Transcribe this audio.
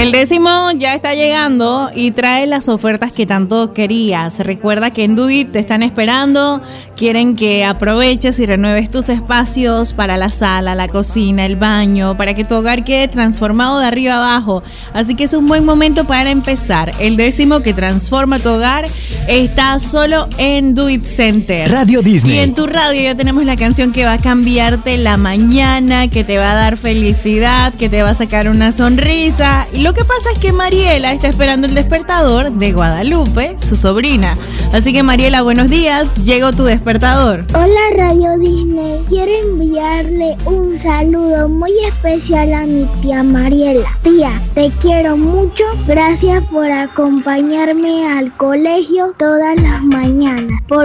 El 10º ya está llegando y trae las ofertas que tanto querías. Recuerda que en Duit te están esperando, quieren que aproveches y renueves tus espacios para la sala, la cocina, el baño, para que tu hogar quede transformado de arriba abajo. Así que es un buen momento para empezar. El 10º que transforma tu hogar está solo en Duit Center. Radio Disney. Y en tu radio ya tenemos la canción que va a cambiarte la mañana, que te va a dar felicidad, que te va a sacar una sonrisa. Y lo que pasa es que Mariela está esperando el despertador de Guadalupe, su sobrina. Así que Mariela, buenos días, llegó tu despertador. Hola Radio Disney, quiero enviarle un saludo muy especial a mi tía Mariela. Tía, te quiero mucho, gracias por acompañarme al colegio todas las mañanas.